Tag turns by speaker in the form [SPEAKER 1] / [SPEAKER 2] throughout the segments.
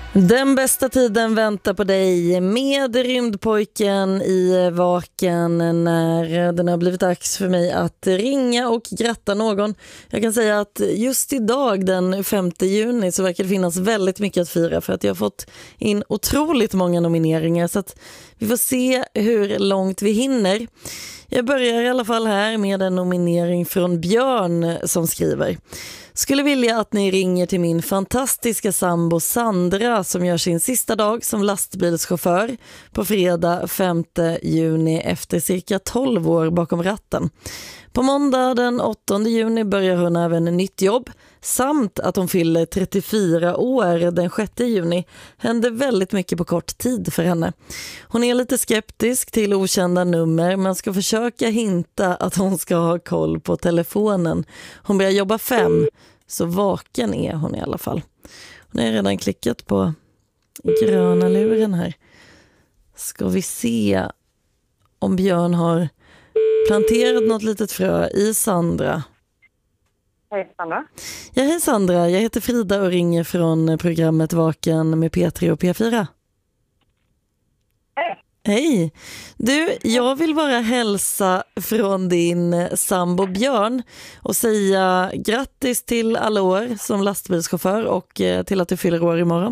[SPEAKER 1] Den bästa tiden väntar på dig med Rymdpojken i Vaken när den har blivit dags för mig att ringa och gratta någon. Jag kan säga att just idag den 5 juni så verkar det finnas väldigt mycket att fira för att jag har fått in otroligt många nomineringar så att vi får se hur långt vi hinner. Jag börjar i alla fall här med en nominering från Björn som skriver: skulle vilja att ni ringer till min fantastiska sambo Sandra som gör sin sista dag som lastbilschaufför på fredag 5 juni efter cirka 12 år bakom ratten. På måndag den 8 juni börjar hon även ett nytt jobb samt att hon fyller 34 år den 6 juni. Händer väldigt mycket på kort tid för henne. Hon är lite skeptisk till okända nummer men ska försöka hinta att hon ska ha koll på telefonen. Hon börjar jobba 5, så vaken är hon i alla fall. Hon har redan klickat på gröna luren här. Ska vi se om Björn har planterat något litet frö i Sandra.
[SPEAKER 2] Hej Sandra.
[SPEAKER 1] Ja, hej Sandra. Jag heter Frida och ringer från programmet Vaken med P3 och P4.
[SPEAKER 2] Hej.
[SPEAKER 1] Hej. Du, jag vill bara hälsa från din sambo Björn och säga grattis till alla år som lastbilschaufför och till att du fyller år imorgon.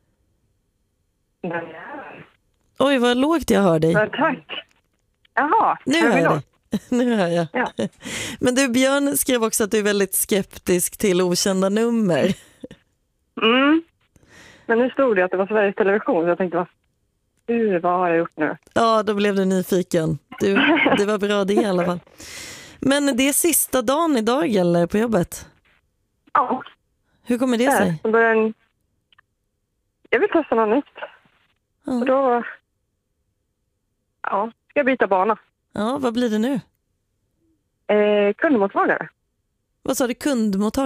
[SPEAKER 1] Oj, vad lågt jag hör dig.
[SPEAKER 2] Tack. Jaha,
[SPEAKER 1] Nu hör jag dig. Nu hör jag.
[SPEAKER 2] Ja.
[SPEAKER 1] Men du, Björn skrev också att du är väldigt skeptisk till okända nummer.
[SPEAKER 2] Men nu stod det att det var Sveriges Television så jag tänkte, vad har jag gjort nu?
[SPEAKER 1] Ja, då blev du nyfiken. Det var bra det i alla fall. Men det är sista dagen idag eller på jobbet?
[SPEAKER 2] Ja.
[SPEAKER 1] Hur kommer det sig?
[SPEAKER 2] Jag vill testa något nytt.
[SPEAKER 1] Ja.
[SPEAKER 2] Och då ska jag byta bana.
[SPEAKER 1] Ja, vad blir det nu?
[SPEAKER 2] Kundmottagare.
[SPEAKER 1] Vad sa du, kundmottagare?